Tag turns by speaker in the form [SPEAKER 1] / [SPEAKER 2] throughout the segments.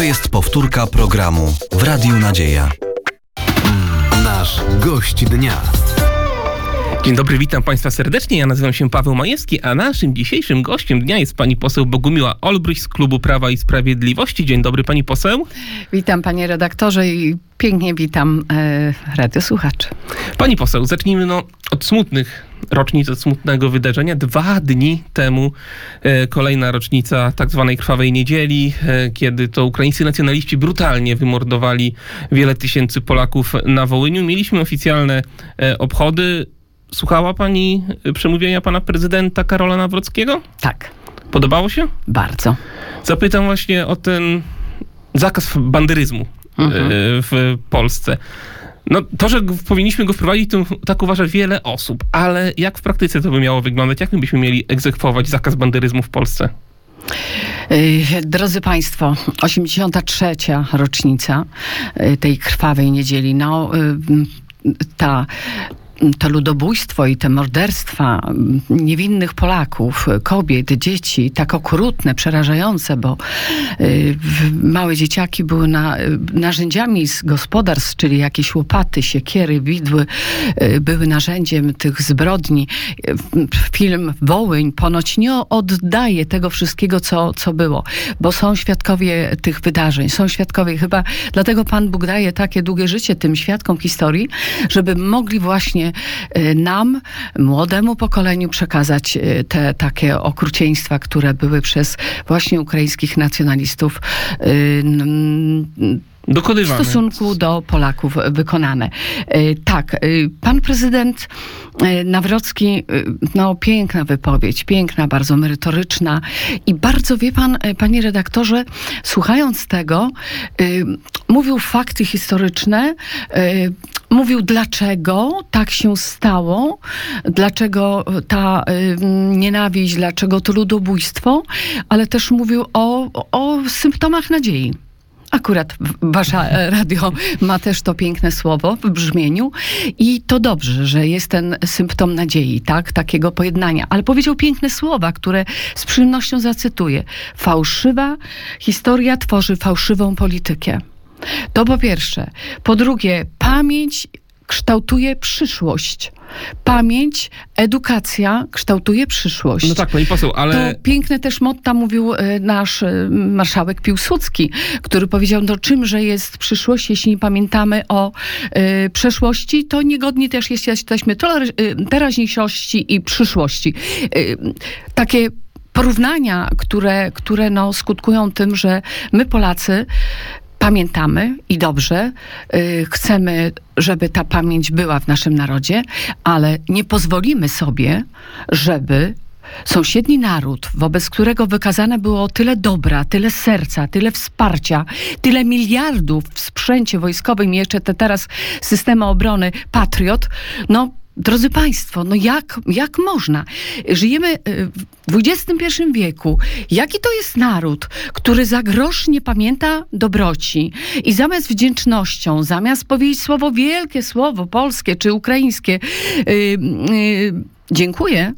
[SPEAKER 1] To jest powtórka programu w Radiu Nadzieja. Nasz gość dnia.
[SPEAKER 2] Dzień dobry, witam Państwa serdecznie. Ja nazywam się Paweł Majewski, a naszym dzisiejszym gościem dnia jest pani poseł Bogumiła Olbryś z Klubu Prawa i Sprawiedliwości. Dzień dobry, pani poseł.
[SPEAKER 3] Witam, panie redaktorze, i pięknie witam radiosłuchaczy.
[SPEAKER 2] Pani poseł, zacznijmy od smutnych rocznic, od smutnego wydarzenia. 2 dni temu kolejna rocznica tak zwanej Krwawej Niedzieli, kiedy to ukraińscy nacjonaliści brutalnie wymordowali wiele tysięcy Polaków na Wołyniu. Mieliśmy oficjalne obchody. Słuchała pani przemówienia pana prezydenta Karola Nawrockiego?
[SPEAKER 3] Tak.
[SPEAKER 2] Podobało się?
[SPEAKER 3] Bardzo.
[SPEAKER 2] Zapytam właśnie o ten zakaz banderyzmu w Polsce. To, że powinniśmy go wprowadzić, to tak uważa wiele osób, ale jak w praktyce to by miało wyglądać? Jak my byśmy mieli egzekwować zakaz banderyzmu w Polsce?
[SPEAKER 3] Drodzy Państwo, 83. rocznica tej Krwawej Niedzieli. To ludobójstwo i te morderstwa niewinnych Polaków, kobiet, dzieci, tak okrutne, przerażające, bo małe dzieciaki były narzędziami z gospodarstw, czyli jakieś łopaty, siekiery, widły, były narzędziem tych zbrodni. Film Wołyń ponoć nie oddaje tego wszystkiego, co było, bo są świadkowie tych wydarzeń, są świadkowie. Chyba dlatego Pan Bóg daje takie długie życie tym świadkom historii, żeby mogli właśnie nam, młodemu pokoleniu, przekazać te takie okrucieństwa, które były przez właśnie ukraińskich nacjonalistów
[SPEAKER 2] dokonywane.
[SPEAKER 3] W stosunku do Polaków wykonane. Tak, pan prezydent Nawrocki, piękna wypowiedź, piękna, bardzo merytoryczna i bardzo, wie pan, panie redaktorze, słuchając tego, mówił fakty historyczne, mówił, dlaczego tak się stało, dlaczego ta nienawiść, dlaczego to ludobójstwo, ale też mówił o symptomach nadziei. Akurat wasza radio ma też to piękne słowo w brzmieniu i to dobrze, że jest ten symptom nadziei, tak? Takiego pojednania. Ale powiedział piękne słowa, które z przyjemnością zacytuję. Fałszywa historia tworzy fałszywą politykę. To po pierwsze. Po drugie, pamięć kształtuje przyszłość. Pamięć, edukacja kształtuje przyszłość.
[SPEAKER 2] No tak, pani poseł, ale...
[SPEAKER 3] To piękne też motta mówił nasz marszałek Piłsudski, który powiedział, czymże jest przyszłość, jeśli nie pamiętamy o przeszłości, to niegodni też jesteśmy teraźniejszości i przyszłości. Takie porównania, które skutkują tym, że my Polacy pamiętamy i dobrze, chcemy, żeby ta pamięć była w naszym narodzie, ale nie pozwolimy sobie, żeby sąsiedni naród, wobec którego wykazane było tyle dobra, tyle serca, tyle wsparcia, tyle miliardów w sprzęcie wojskowym i jeszcze teraz systemy obrony Patriot, drodzy Państwo, jak można? Żyjemy w XXI wieku. Jaki to jest naród, który za grosz nie pamięta dobroci i zamiast wdzięcznością, zamiast powiedzieć wielkie słowo polskie czy ukraińskie, dziękuję,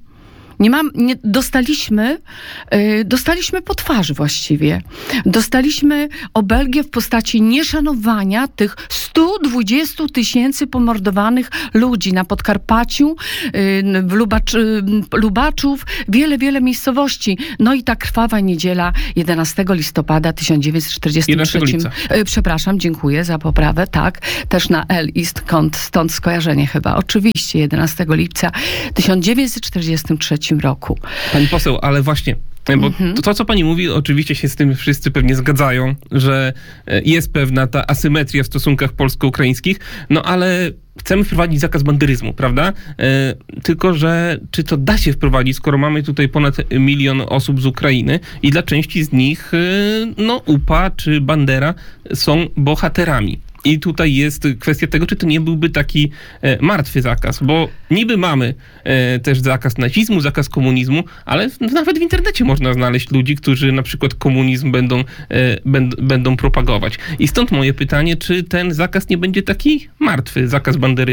[SPEAKER 3] dostaliśmy po twarzy właściwie. Dostaliśmy obelgę w postaci nieszanowania tych 120 000 pomordowanych ludzi na Podkarpaciu, w Lubaczów, wiele miejscowości. I ta Krwawa Niedziela 11 listopada 1943. Przepraszam, dziękuję za poprawę. Tak, też na L i stąd skojarzenie chyba. Oczywiście 11 lipca 1943 roku.
[SPEAKER 2] Pani poseł, ale właśnie, bo to, co pani mówi, oczywiście się z tym wszyscy pewnie zgadzają, że jest pewna ta asymetria w stosunkach polsko-ukraińskich, ale chcemy wprowadzić zakaz banderyzmu, prawda? Tylko, że czy to da się wprowadzić, skoro mamy tutaj ponad 1 milion osób z Ukrainy i dla części z nich UPA czy Bandera są bohaterami. I tutaj jest kwestia tego, czy to nie byłby taki martwy zakaz, bo niby mamy też zakaz nazizmu, zakaz komunizmu, ale nawet w internecie można znaleźć ludzi, którzy na przykład komunizm będą propagować. I stąd moje pytanie, czy ten zakaz nie będzie taki martwy, zakaz banderyzmu?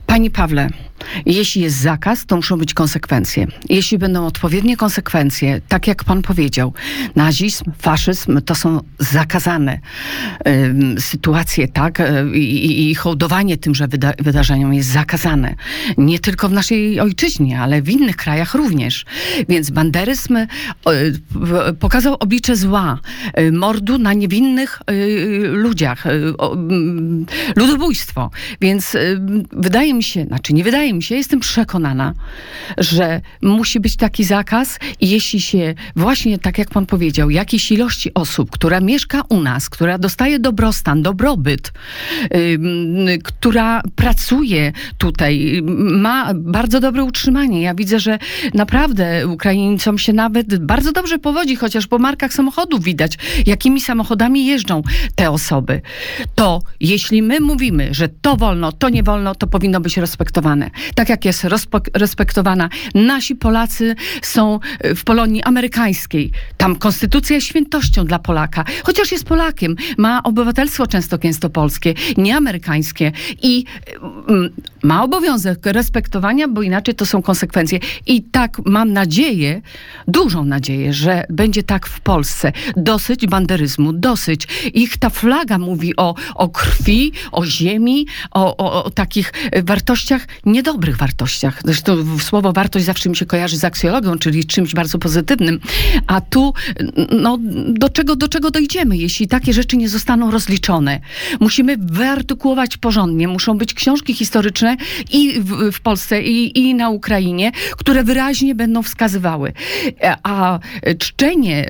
[SPEAKER 3] Panie Pawle, jeśli jest zakaz, to muszą być konsekwencje. Jeśli będą odpowiednie konsekwencje, tak jak pan powiedział, nazizm, faszyzm to są zakazane sytuacje, tak? I hołdowanie tymże wydarzeniom jest zakazane. Nie tylko w naszej ojczyźnie, ale w innych krajach również. Więc banderyzm pokazał oblicze zła, mordu na niewinnych ludziach, ludobójstwo. Więc wydaje mi się, jestem przekonana, że musi być taki zakaz i jeśli się właśnie, tak jak pan powiedział, jakiejś ilości osób, która mieszka u nas, która dostaje dobrostan, dobrobyt, która pracuje tutaj, ma bardzo dobre utrzymanie. Ja widzę, że naprawdę Ukraińcom się nawet bardzo dobrze powodzi, chociaż po markach samochodów widać, jakimi samochodami jeżdżą te osoby. To jeśli my mówimy, że to wolno, to nie wolno, to powinno być respektowane. Tak jak jest respektowana. Nasi Polacy są w Polonii amerykańskiej. Tam konstytucja jest świętością dla Polaka. Chociaż jest Polakiem, ma obywatelstwo często gęsto polskie, nie amerykańskie i ma obowiązek respektowania, bo inaczej to są konsekwencje. I tak mam nadzieję, dużą nadzieję, że będzie tak w Polsce. Dosyć banderyzmu, dosyć. Ich ta flaga mówi o krwi, o ziemi, o takich wartościach, niedobrych wartościach. Zresztą słowo wartość zawsze mi się kojarzy z aksjologią, czyli czymś bardzo pozytywnym. A tu, no, do czego dojdziemy, jeśli takie rzeczy nie zostaną rozliczone? Musimy wyartykułować porządnie. Muszą być książki historyczne i w Polsce, i na Ukrainie, które wyraźnie będą wskazywały. A czczenie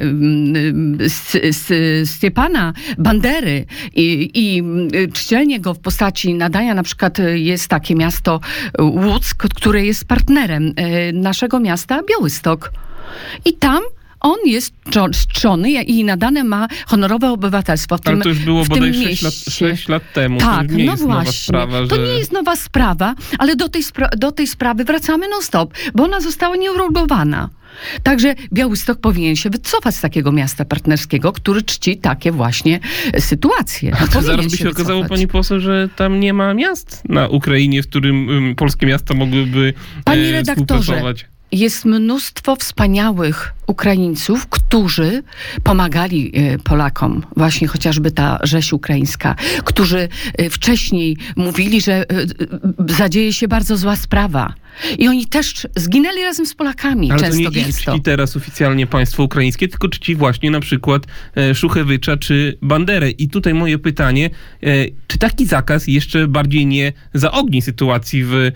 [SPEAKER 3] Stepana Bandery i czczenie go w postaci nadania, na przykład jest takie miasto Łuck, które jest partnerem naszego miasta Białystok. I tam on jest czczony i nadane ma honorowe obywatelstwo.
[SPEAKER 2] Ale to już było bodaj 6 lat temu.
[SPEAKER 3] Tak,
[SPEAKER 2] to nie
[SPEAKER 3] no
[SPEAKER 2] jest
[SPEAKER 3] właśnie.
[SPEAKER 2] Nowa sprawa,
[SPEAKER 3] To nie jest nowa sprawa, ale do tej sprawy wracamy non-stop, bo ona została nieuregulowana. Także Białystok powinien się wycofać z takiego miasta partnerskiego, który czci takie właśnie sytuacje.
[SPEAKER 2] A to zaraz by się
[SPEAKER 3] wycofać.
[SPEAKER 2] okazało, pani poseł, że tam nie ma miast na Ukrainie, w którym polskie miasta mogłyby
[SPEAKER 3] Panie redaktorze,
[SPEAKER 2] współpracować.
[SPEAKER 3] jest mnóstwo wspaniałych Ukraińców, którzy pomagali Polakom, właśnie chociażby ta rzeź ukraińska, którzy wcześniej mówili, że zadzieje się bardzo zła sprawa. I oni też zginęli razem z Polakami,
[SPEAKER 2] ale
[SPEAKER 3] często
[SPEAKER 2] to nie ich
[SPEAKER 3] gęsto.
[SPEAKER 2] czci teraz oficjalnie państwo ukraińskie, tylko czci właśnie na przykład Szuchewycza czy Banderę. I tutaj moje pytanie, czy taki zakaz jeszcze bardziej nie zaogni sytuacji w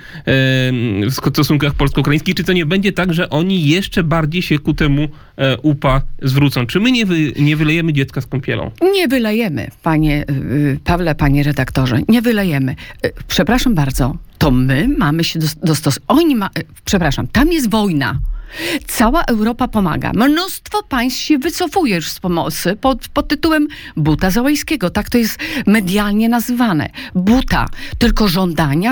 [SPEAKER 2] stosunkach polsko-ukraińskich? Czy to nie będzie tak, że oni jeszcze bardziej się ku temu UPA zwrócą? Czy my nie wylejemy dziecka z kąpielą?
[SPEAKER 3] Nie wylejemy, panie Pawle, panie redaktorze, nie wylejemy. Przepraszam bardzo, to my mamy się dostosować. Tam jest wojna. Cała Europa pomaga. Mnóstwo państw się wycofuje już z pomocy pod tytułem buta Załęskiego. Tak to jest medialnie nazywane. Buta. Tylko żądania,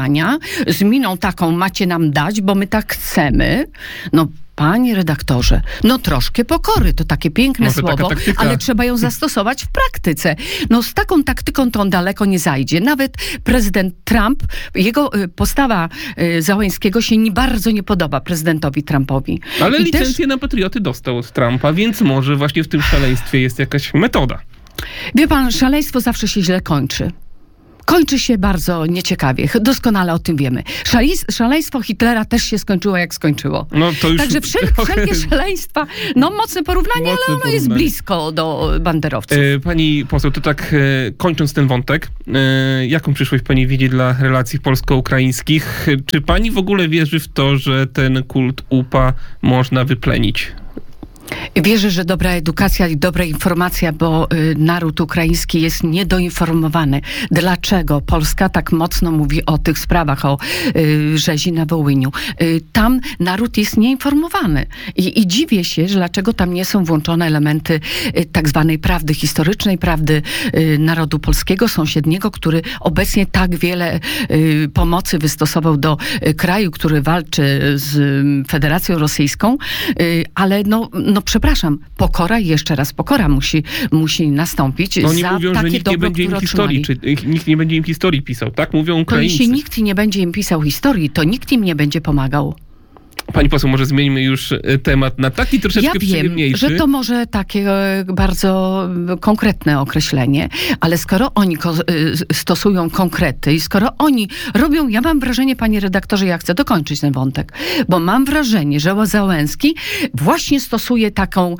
[SPEAKER 3] z miną taką macie nam dać, bo my tak chcemy. No, panie redaktorze, no troszkę pokory, to takie piękne słowo, ale trzeba ją zastosować w praktyce. No z taką taktyką to on daleko nie zajdzie. Nawet prezydent Trump, jego postawa Załęskiego się bardzo nie podoba prezydentowi Trumpowi.
[SPEAKER 2] Ale licencję na patrioty dostał od Trumpa, więc może właśnie w tym szaleństwie jest jakaś metoda.
[SPEAKER 3] Wie pan, szaleństwo zawsze się źle kończy. Kończy się bardzo nieciekawie. Doskonale o tym wiemy. Szaleństwo Hitlera też się skończyło, jak skończyło.
[SPEAKER 2] No, to już
[SPEAKER 3] Także wszelkie szaleństwa, no mocne porównanie, ale ono jest blisko do banderowców.
[SPEAKER 2] Pani poseł, to tak kończąc ten wątek, jaką przyszłość pani widzi dla relacji polsko-ukraińskich? Czy pani w ogóle wierzy w to, że ten kult UPA można wyplenić?
[SPEAKER 3] Wierzę, że dobra edukacja i dobra informacja, bo naród ukraiński jest niedoinformowany. Dlaczego Polska tak mocno mówi o tych sprawach, o rzezi na Wołyniu? Tam naród jest nieinformowany. I dziwię się, że dlaczego tam nie są włączone elementy tak zwanej prawdy historycznej, prawdy narodu polskiego, sąsiedniego, który obecnie tak wiele pomocy wystosował do kraju, który walczy z Federacją Rosyjską, ale no no przepraszam, pokora, jeszcze raz pokora musi nastąpić
[SPEAKER 2] Oni
[SPEAKER 3] za
[SPEAKER 2] mówią, że
[SPEAKER 3] takie
[SPEAKER 2] nikt nie
[SPEAKER 3] dobro,
[SPEAKER 2] będzie im
[SPEAKER 3] które
[SPEAKER 2] historii,
[SPEAKER 3] otrzymali.
[SPEAKER 2] nikt nie będzie im historii pisał. Tak mówią
[SPEAKER 3] To
[SPEAKER 2] Ukraińcy.
[SPEAKER 3] jeśli nikt nie będzie im pisał historii, to nikt im nie będzie pomagał.
[SPEAKER 2] Pani poseł, może zmieńmy już temat na taki troszeczkę
[SPEAKER 3] Ja wiem,
[SPEAKER 2] przyjemniejszy.
[SPEAKER 3] że to może takie bardzo konkretne określenie, ale skoro oni stosują konkrety i skoro oni robią, ja mam wrażenie, panie redaktorze, ja chcę dokończyć ten wątek, bo mam wrażenie, że Załęski właśnie stosuje taką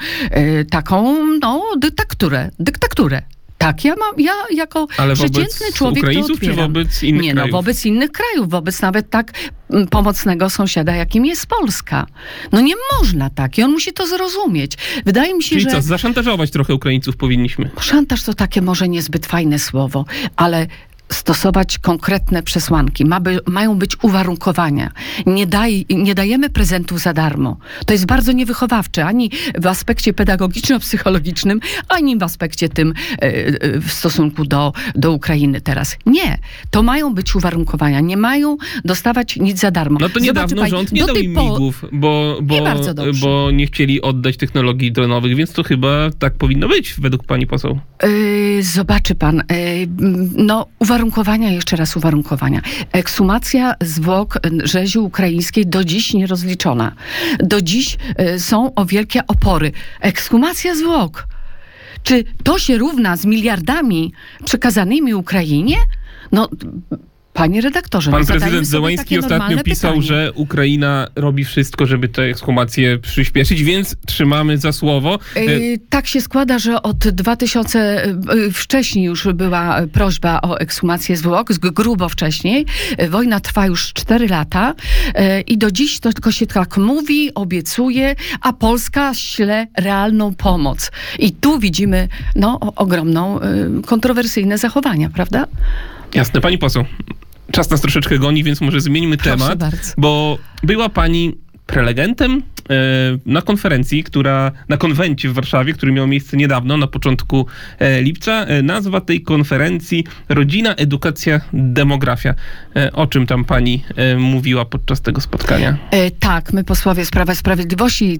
[SPEAKER 3] dyktaturę. Tak, ja jako
[SPEAKER 2] Ale
[SPEAKER 3] przeciętny
[SPEAKER 2] wobec
[SPEAKER 3] człowiek to
[SPEAKER 2] Ukraińców czy
[SPEAKER 3] odbieram.
[SPEAKER 2] wobec innych
[SPEAKER 3] Nie,
[SPEAKER 2] krajów?
[SPEAKER 3] wobec innych krajów, wobec nawet tak pomocnego sąsiada, jakim jest Polska. No nie można tak i on musi to zrozumieć. Wydaje mi się,
[SPEAKER 2] Czyli
[SPEAKER 3] że
[SPEAKER 2] co, zaszantażować trochę Ukraińców powinniśmy?
[SPEAKER 3] szantaż to takie może niezbyt fajne słowo, ale stosować konkretne przesłanki. Mają być uwarunkowania. Nie dajemy prezentów za darmo. To jest bardzo niewychowawcze, ani w aspekcie pedagogiczno-psychologicznym, ani w aspekcie tym w stosunku do Ukrainy teraz. Nie. To mają być uwarunkowania. Nie mają dostawać nic za darmo.
[SPEAKER 2] No to niedawno rząd nie dał im migów, bo nie chcieli oddać technologii dronowych, więc to chyba tak powinno być, według pani poseł.
[SPEAKER 3] Zobaczy pan, uwarunkowania, jeszcze raz uwarunkowania. Ekshumacja zwłok rzezi ukraińskiej do dziś nierozliczona. Do dziś są o wielkie opory. Ekshumacja zwłok. Czy to się równa z miliardami przekazanymi Ukrainie? No, panie redaktorze,
[SPEAKER 2] Pan
[SPEAKER 3] zadajmy
[SPEAKER 2] prezydent
[SPEAKER 3] sobie
[SPEAKER 2] Zełański
[SPEAKER 3] takie
[SPEAKER 2] ostatnio
[SPEAKER 3] normalne
[SPEAKER 2] pisał,
[SPEAKER 3] pytanie.
[SPEAKER 2] że Ukraina robi wszystko, żeby tę ekshumację przyspieszyć, więc trzymamy za słowo.
[SPEAKER 3] Tak się składa, że od 2000, wcześniej już była prośba o ekshumację zwłok, grubo wcześniej. Wojna trwa już 4 lata i do dziś to tylko się tak mówi, obiecuje, a Polska śle realną pomoc. I tu widzimy ogromną, kontrowersyjne zachowania, prawda?
[SPEAKER 2] Jasne, pani poseł. Czas nas troszeczkę goni, więc może zmieńmy
[SPEAKER 3] Proszę
[SPEAKER 2] temat,
[SPEAKER 3] bardzo.
[SPEAKER 2] bo była pani prelegentem na konferencji, na konwencie w Warszawie, który miał miejsce niedawno, na początku lipca. Nazwa tej konferencji Rodzina, Edukacja, Demografia. O czym tam pani mówiła podczas tego spotkania?
[SPEAKER 3] Tak, my posłowie Prawa i Sprawiedliwości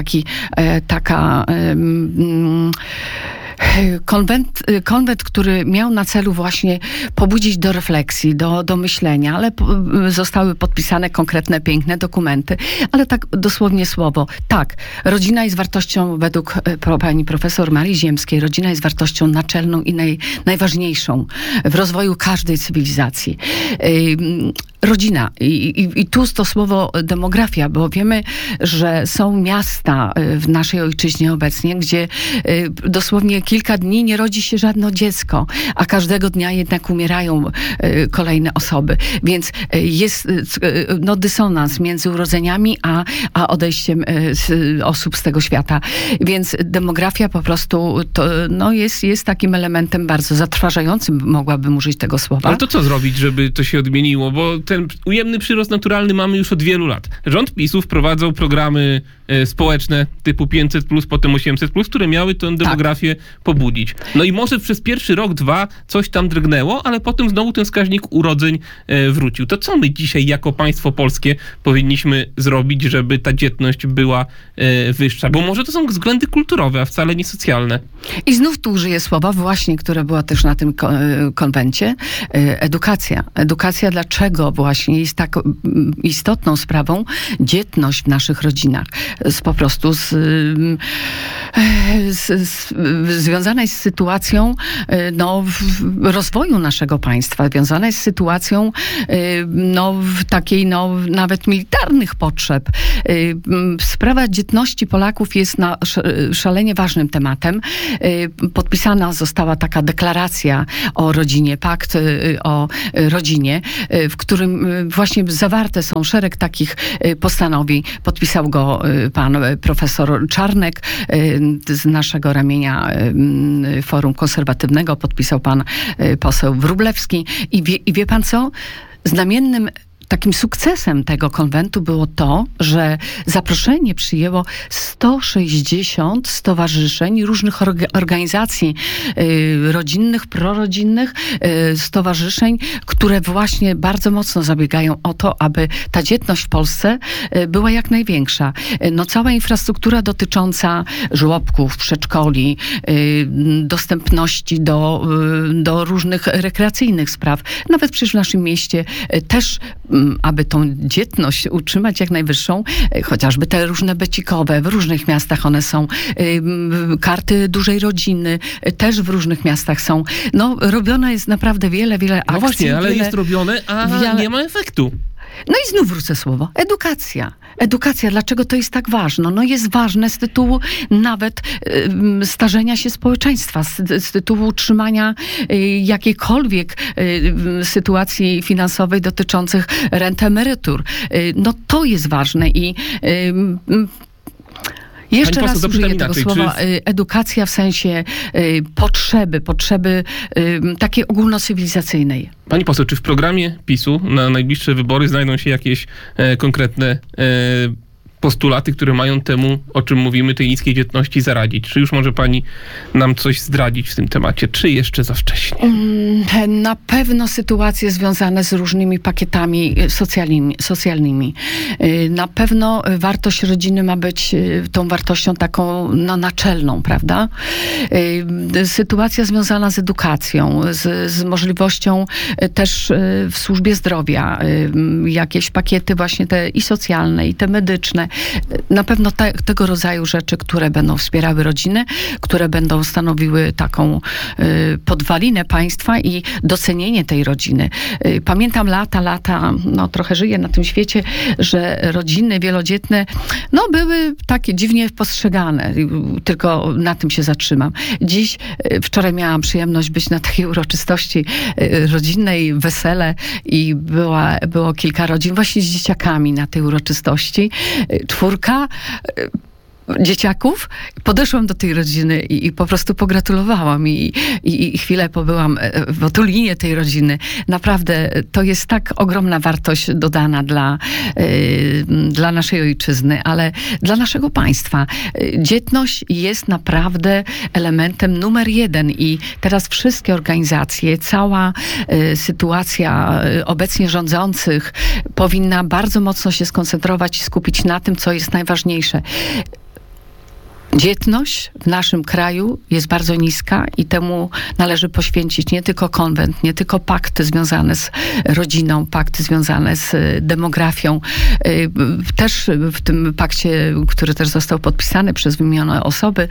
[SPEAKER 3] konwent, który miał na celu właśnie pobudzić do refleksji, do myślenia, ale zostały podpisane konkretne, piękne dokumenty, ale tak dosłownie słowo. Tak, rodzina jest wartością, według pani profesor Marii Ziemskiej, rodzina jest wartością naczelną i najważniejszą w rozwoju każdej cywilizacji. Rodzina. I tu to słowo demografia, bo wiemy, że są miasta w naszej ojczyźnie obecnie, gdzie dosłownie kilka dni nie rodzi się żadne dziecko, a każdego dnia jednak umierają kolejne osoby. Więc jest dysonans między urodzeniami a odejściem osób z tego świata. Więc demografia po prostu jest takim elementem bardzo zatrważającym, mogłabym użyć tego słowa.
[SPEAKER 2] Ale to co zrobić, żeby to się odmieniło? Bo ten ujemny przyrost naturalny mamy już od wielu lat. Rząd PiS-u wprowadzał programy społeczne typu 500+, potem 800+, które miały tę demografię pobudzić. No i może przez pierwszy rok, 2 coś tam drgnęło, ale potem znowu ten wskaźnik urodzeń wrócił. To co my dzisiaj jako państwo polskie powinniśmy zrobić, żeby ta dzietność była wyższa? Bo może to są względy kulturowe, a wcale nie socjalne.
[SPEAKER 3] I znów tu użyję słowa właśnie, które było też na tym konwencie. Edukacja. Edukacja, dlaczego właśnie jest tak istotną sprawą dzietność w naszych rodzinach. Po prostu związana jest z sytuacją rozwoju naszego państwa, związana jest z sytuacją takiej nawet militarnych potrzeb. Sprawa dzietności Polaków jest szalenie ważnym tematem. Podpisana została taka deklaracja o rodzinie, pakt o rodzinie, w którym właśnie zawarte są szereg takich postanowień. Podpisał go pan profesor Czarnek z naszego ramienia Forum Konserwatywnego, podpisał pan poseł Wróblewski i wie pan co? Znamiennym takim sukcesem tego konwentu było to, że zaproszenie przyjęło 160 stowarzyszeń, różnych organizacji rodzinnych, prorodzinnych, stowarzyszeń, które właśnie bardzo mocno zabiegają o to, aby ta dzietność w Polsce była jak największa. No, cała infrastruktura dotycząca żłobków, przedszkoli, dostępności do różnych rekreacyjnych spraw. Nawet przecież w naszym mieście też, aby tą dzietność utrzymać jak najwyższą, chociażby te różne becikowe, w różnych miastach one są, karty dużej rodziny też w różnych miastach są. No, robione jest naprawdę wiele akcji.
[SPEAKER 2] No właśnie, ale jest robione, a nie ma efektu.
[SPEAKER 3] No i znów wrócę słowo. Edukacja. Edukacja. Dlaczego to jest tak ważne? No jest ważne z tytułu nawet starzenia się społeczeństwa, z tytułu utrzymania jakiejkolwiek sytuacji finansowej dotyczących rent, emerytur. No to jest ważne i jeszcze raz użyję tego słowa, edukacja w sensie potrzeby takiej ogólnocywilizacyjnej.
[SPEAKER 2] Pani poseł, czy w programie PiS-u na najbliższe wybory znajdą się jakieś konkretne postulaty, które mają temu, o czym mówimy, tej niskiej dzietności zaradzić? Czy już może pani nam coś zdradzić w tym temacie, czy jeszcze za wcześnie?
[SPEAKER 3] Na pewno sytuacje związane z różnymi pakietami socjalnymi. Na pewno wartość rodziny ma być tą wartością taką naczelną, prawda? Sytuacja związana z edukacją, z możliwością też w służbie zdrowia, jakieś pakiety właśnie te i socjalne, i te medyczne. Na pewno tego rodzaju rzeczy, które będą wspierały rodziny, które będą stanowiły taką podwalinę państwa i docenienie tej rodziny. Pamiętam lata, no trochę żyję na tym świecie, że rodziny wielodzietne, no były takie dziwnie postrzegane. Tylko na tym się zatrzymam. Wczoraj miałam przyjemność być na takiej uroczystości rodzinnej, wesele i było kilka rodzin właśnie z dzieciakami na tej uroczystości. 4 dzieciaków. Podeszłam do tej rodziny i po prostu pogratulowałam i chwilę pobyłam w otulinie tej rodziny. Naprawdę to jest tak ogromna wartość dodana dla naszej ojczyzny, ale dla naszego państwa. Dzietność jest naprawdę elementem numer 1 i teraz wszystkie organizacje, cała sytuacja obecnie rządzących powinna bardzo mocno się skoncentrować i skupić na tym, co jest najważniejsze. Dzietność w naszym kraju jest bardzo niska i temu należy poświęcić nie tylko konwent, nie tylko pakty związane z rodziną, pakty związane z demografią. Też w tym pakcie, który też został podpisany przez wymienione osoby,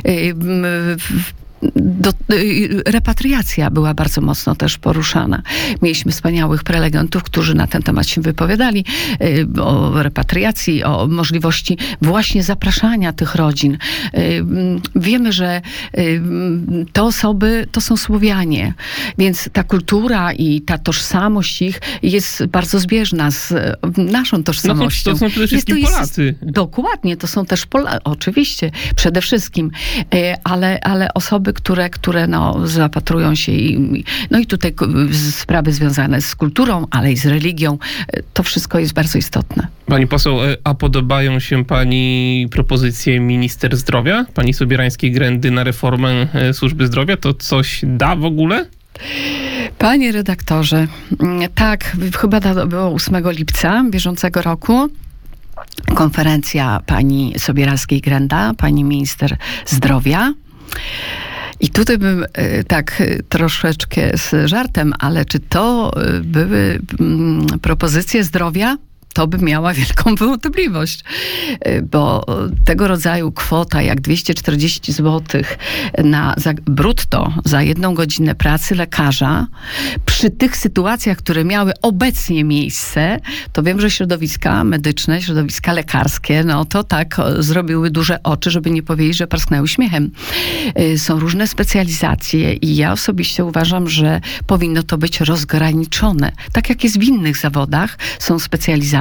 [SPEAKER 3] repatriacja była bardzo mocno też poruszana. Mieliśmy wspaniałych prelegentów, którzy na ten temat się wypowiadali, o repatriacji, o możliwości właśnie zapraszania tych rodzin. Wiemy, że te osoby to są Słowianie, więc ta kultura i ta tożsamość ich jest bardzo zbieżna z naszą tożsamością.
[SPEAKER 2] To są przede wszystkim Polacy.
[SPEAKER 3] Dokładnie, to są też Polacy, oczywiście, przede wszystkim, ale osoby, które zapatrują się i tutaj sprawy związane z kulturą, ale i z religią, to wszystko jest bardzo istotne.
[SPEAKER 2] Pani poseł, a podobają się pani propozycje minister zdrowia, pani Sobierańskiej-Grendy na reformę służby zdrowia? To coś da w ogóle?
[SPEAKER 3] Panie redaktorze, tak, chyba to było 8 lipca bieżącego roku. Konferencja pani Sobieralskiej-Grenda, pani minister zdrowia. I tutaj bym tak troszeczkę z żartem, ale czy to były propozycje zdrowia? To by miała wielką wątpliwość, bo tego rodzaju kwota jak 240 zł brutto za 1 godzinę pracy lekarza, przy tych sytuacjach, które miały obecnie miejsce, to wiem, że środowiska medyczne, środowiska lekarskie, no to tak zrobiły duże oczy, żeby nie powiedzieć, że parsknęły śmiechem. Są różne specjalizacje i ja osobiście uważam, że powinno to być rozgraniczone. Tak jak jest w innych zawodach, są specjalizacje,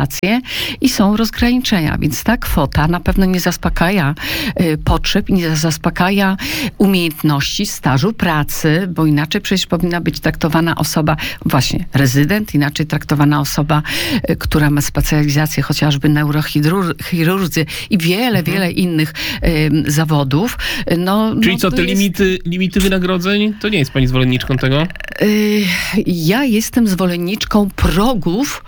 [SPEAKER 3] specjalizacje i są rozgraniczenia, więc ta kwota na pewno nie zaspokaja potrzeb, nie zaspokaja umiejętności, stażu pracy, bo inaczej przecież powinna być traktowana osoba, właśnie rezydent, inaczej traktowana osoba, która ma specjalizację chociażby neurochirurdzy i wiele innych zawodów.
[SPEAKER 2] Czyli co, te limity wynagrodzeń, to nie jest pani zwolenniczką tego?
[SPEAKER 3] Ja jestem zwolenniczką progów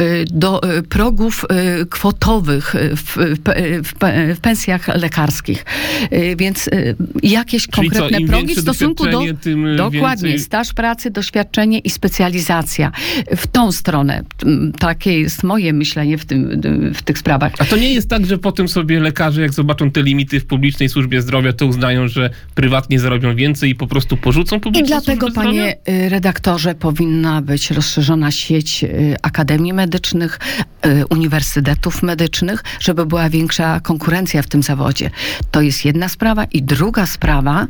[SPEAKER 3] kwotowych w pensjach lekarskich. Więc jakieś konkretne progi w stosunku do... Dokładnie,
[SPEAKER 2] więcej...
[SPEAKER 3] staż pracy, doświadczenie i specjalizacja. W tą stronę. Takie jest moje myślenie w tych sprawach.
[SPEAKER 2] A to nie jest tak, że potem sobie lekarze, jak zobaczą te limity w publicznej służbie zdrowia, to uznają, że prywatnie zarobią więcej i po prostu porzucą publiczną
[SPEAKER 3] I dlatego,
[SPEAKER 2] służbę
[SPEAKER 3] panie redaktorze, powinna być rozszerzona sieć akademii medycznych, uniwersytetów medycznych, żeby była większa konkurencja w tym zawodzie. To jest jedna sprawa. I druga sprawa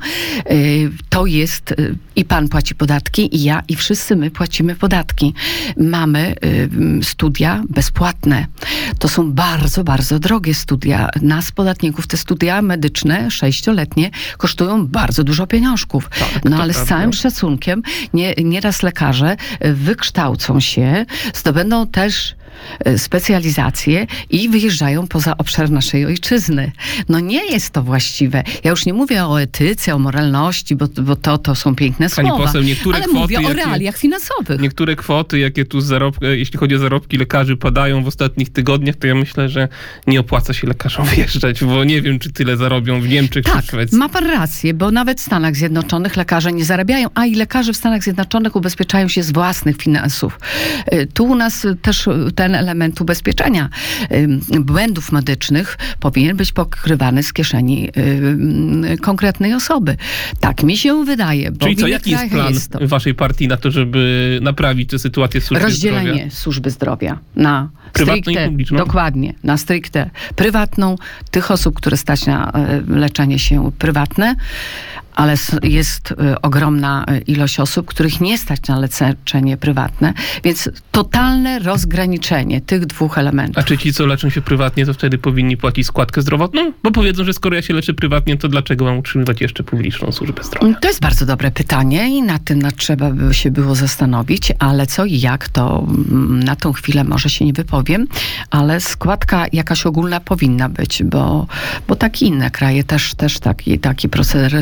[SPEAKER 3] to jest i pan płaci podatki, i ja, i wszyscy my płacimy podatki. Mamy studia bezpłatne. To są bardzo, bardzo drogie studia. Nas, podatników, te studia medyczne, 6-letnie, kosztują bardzo dużo pieniążków.
[SPEAKER 2] Tak,
[SPEAKER 3] ale z całym szacunkiem nieraz lekarze wykształcą się, zdobędą też specjalizacje i wyjeżdżają poza obszar naszej ojczyzny. Nie jest to właściwe. Ja już nie mówię o etyce, o moralności, bo to są piękne
[SPEAKER 2] słowa. Pani poseł,
[SPEAKER 3] ale mówię o realiach finansowych.
[SPEAKER 2] Niektóre kwoty, jakie tu jeśli chodzi o zarobki lekarzy, padają w ostatnich tygodniach, to ja myślę, że nie opłaca się lekarzom wyjeżdżać, bo nie wiem, czy tyle zarobią w Niemczech czy w Szwecji.
[SPEAKER 3] Ma pan rację, bo nawet w Stanach Zjednoczonych lekarze nie zarabiają, a i lekarze w Stanach Zjednoczonych ubezpieczają się z własnych finansów. Tu u nas też ten element ubezpieczenia błędów medycznych powinien być pokrywany z kieszeni konkretnej osoby. Tak mi się wydaje. Bo
[SPEAKER 2] czyli co, jaki jest plan waszej partii na to, żeby naprawić tę sytuację w służbie
[SPEAKER 3] Rozdzielenie
[SPEAKER 2] zdrowia?
[SPEAKER 3] Służby zdrowia na
[SPEAKER 2] prywatną
[SPEAKER 3] stricte,
[SPEAKER 2] i publiczną?
[SPEAKER 3] Dokładnie, na stricte prywatną, tych osób, które stać na leczenie się prywatne, ale jest ogromna ilość osób, których nie stać na leczenie prywatne, więc totalne rozgraniczenie tych dwóch elementów.
[SPEAKER 2] A czy ci, co leczą się prywatnie, to wtedy powinni płacić składkę zdrowotną? Bo powiedzą, że skoro ja się leczę prywatnie, to dlaczego mam utrzymywać jeszcze publiczną służbę zdrowia?
[SPEAKER 3] To jest bardzo dobre pytanie i nad tym trzeba by się było zastanowić, ale co i jak, to na tą chwilę może się nie wypowiem, ale składka jakaś ogólna powinna być, bo tak inne kraje też taki proceder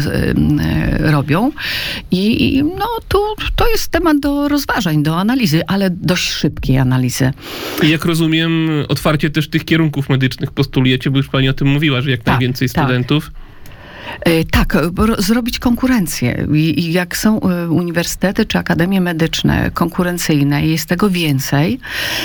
[SPEAKER 3] robią i to jest temat do rozważań, do analizy, ale dość szybkiej analizy.
[SPEAKER 2] I jak rozumiem, otwarcie też tych kierunków medycznych postulujecie, bo już pani o tym mówiła, że jak najwięcej studentów.
[SPEAKER 3] Tak, zrobić konkurencję. I jak są uniwersytety czy akademie medyczne konkurencyjne i jest tego więcej,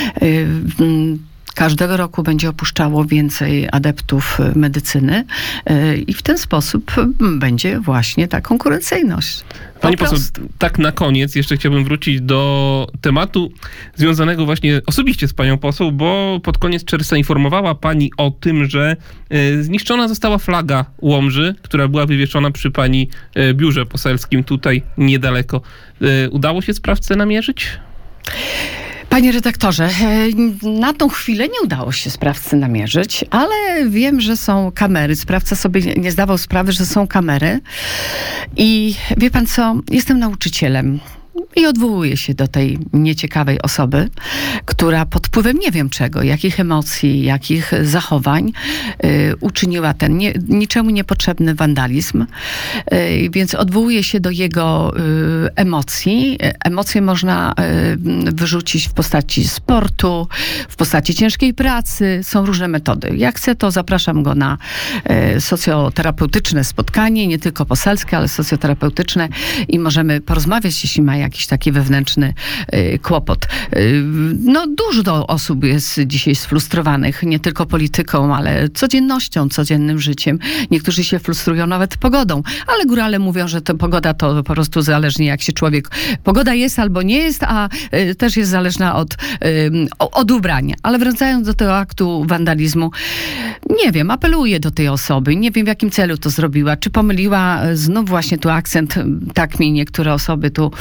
[SPEAKER 3] każdego roku będzie opuszczało więcej adeptów medycyny i w ten sposób będzie właśnie ta konkurencyjność.
[SPEAKER 2] Pani poseł, tak na koniec jeszcze chciałbym wrócić do tematu związanego właśnie osobiście z panią poseł, bo pod koniec czerwca informowała pani o tym, że zniszczona została flaga Łomży, która była wywieszona przy pani biurze poselskim tutaj niedaleko. Udało się sprawcę namierzyć?
[SPEAKER 3] Panie redaktorze, na tą chwilę nie udało się sprawcy namierzyć, ale wiem, że są kamery. Sprawca sobie nie zdawał sprawy, że są kamery. I wie pan co? Jestem nauczycielem. I odwołuję się do tej nieciekawej osoby, która pod wpływem nie wiem czego, jakich emocji, jakich zachowań uczyniła ten niczemu niepotrzebny wandalizm. Więc odwołuję się do jego emocji. Emocje można wyrzucić w postaci sportu, w postaci ciężkiej pracy. Są różne metody. Jak chce, to zapraszam go na socjoterapeutyczne spotkanie, nie tylko poselskie, ale socjoterapeutyczne i możemy porozmawiać, jeśli ma jakiś taki wewnętrzny kłopot. Dużo osób jest dzisiaj sfrustrowanych, nie tylko polityką, ale codziennością, codziennym życiem. Niektórzy się frustrują nawet pogodą, ale górale mówią, że to pogoda to po prostu zależnie jak się człowiek... Pogoda jest albo nie jest, a też jest zależna od ubrania. Ale wracając do tego aktu wandalizmu, nie wiem, apeluję do tej osoby, nie wiem w jakim celu to zrobiła, czy pomyliła znów właśnie tu akcent, tak mi niektóre osoby tu informują,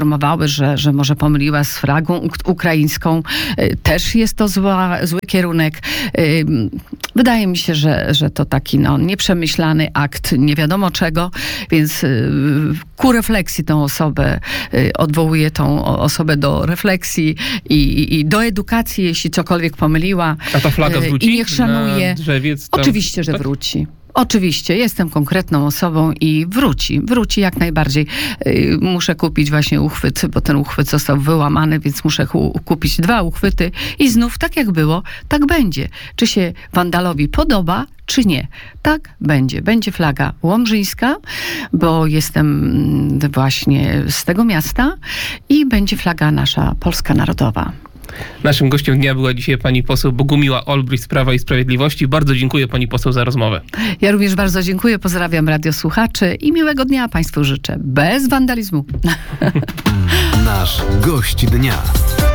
[SPEAKER 3] informowały, że może pomyliła z flagą ukraińską. Też jest to zły kierunek. Wydaje mi się, że to taki nieprzemyślany akt nie wiadomo czego, więc ku refleksji tą osobę, odwołuję tą osobę do refleksji i do edukacji, jeśli cokolwiek pomyliła.
[SPEAKER 2] A ta flaga wróci
[SPEAKER 3] i niech szanuje.
[SPEAKER 2] na drzewiec? Tam...
[SPEAKER 3] Oczywiście, że
[SPEAKER 2] tak?
[SPEAKER 3] wróci. Oczywiście, jestem konkretną osobą i wróci jak najbardziej. Muszę kupić właśnie uchwyt, bo ten uchwyt został wyłamany, więc muszę kupić 2 uchwyty i znów tak jak było, tak będzie. Czy się wandalowi podoba, czy nie. Tak będzie. Będzie flaga łomżyńska, bo jestem właśnie z tego miasta i będzie flaga nasza polska narodowa.
[SPEAKER 2] Naszym gościem dnia była dzisiaj pani poseł Bogumiła Olbrycht z Prawa i Sprawiedliwości. Bardzo dziękuję pani poseł za rozmowę.
[SPEAKER 3] Ja również bardzo dziękuję, pozdrawiam radiosłuchaczy i miłego dnia państwu życzę. Bez wandalizmu.
[SPEAKER 1] Nasz gość dnia.